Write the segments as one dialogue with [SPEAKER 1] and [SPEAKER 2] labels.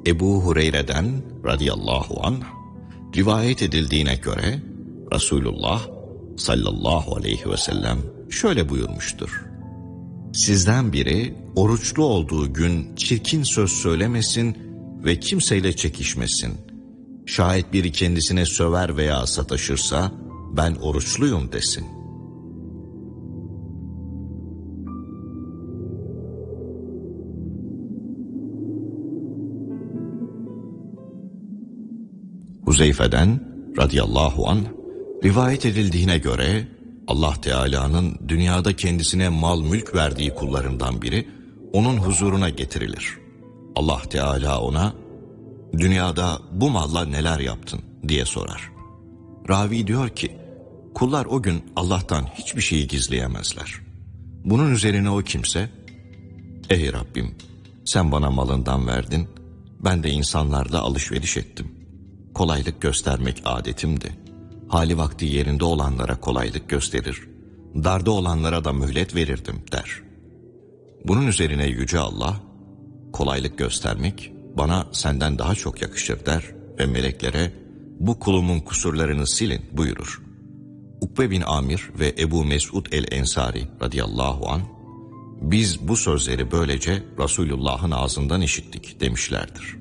[SPEAKER 1] Ebu Hureyre'den radıyallahu anh rivayet edildiğine göre Resulullah sallallahu aleyhi ve sellem şöyle buyurmuştur: Sizden biri oruçlu olduğu gün çirkin söz söylemesin ve kimseyle çekişmesin. Şayet biri kendisine söver veya sataşırsa ben oruçluyum desin. Huzeyfe'den radıyallahu anh rivayet edildiğine göre Allah Teala'nın dünyada kendisine mal mülk verdiği kullarından biri onun huzuruna getirilir. Allah Teala ona dünyada bu malla neler yaptın diye sorar. Ravi diyor ki kullar o gün Allah'tan hiçbir şeyi gizleyemezler. Bunun üzerine o kimse ey Rabbim sen bana malından verdin, ben de insanlarla alışveriş ettim. Kolaylık göstermek adetimdi. Hali vakti yerinde olanlara kolaylık gösterir, darda olanlara da mühlet verirdim der. Bunun üzerine Yüce Allah, kolaylık göstermek bana senden daha çok yakışır der ve meleklere bu kulumun kusurlarını silin buyurur. Ukbe bin Amir ve Ebu Mesud el-Ensari radıyallahu anh, biz bu sözleri böylece Resulullah'ın ağzından işittik demişlerdir.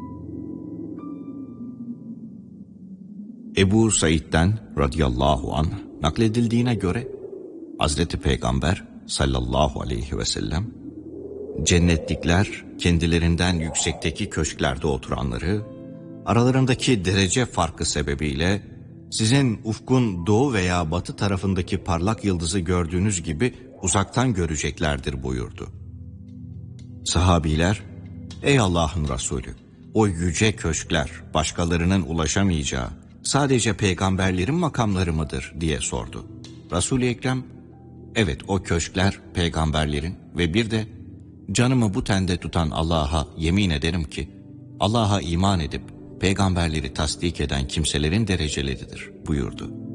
[SPEAKER 1] Ebu Said'den radıyallahu anh nakledildiğine göre Hazreti Peygamber sallallahu aleyhi ve sellem cennetlikler kendilerinden yüksekteki köşklerde oturanları aralarındaki derece farkı sebebiyle sizin ufkun doğu veya batı tarafındaki parlak yıldızı gördüğünüz gibi uzaktan göreceklerdir buyurdu. Sahabiler ey Allah'ın Resulü o yüce köşkler başkalarının ulaşamayacağı sadece peygamberlerin makamları mıdır diye sordu. Resul-i Ekrem evet o köşkler peygamberlerin ve bir de canımı bu tende tutan Allah'a yemin ederim ki Allah'a iman edip peygamberleri tasdik eden kimselerin dereceleridir buyurdu.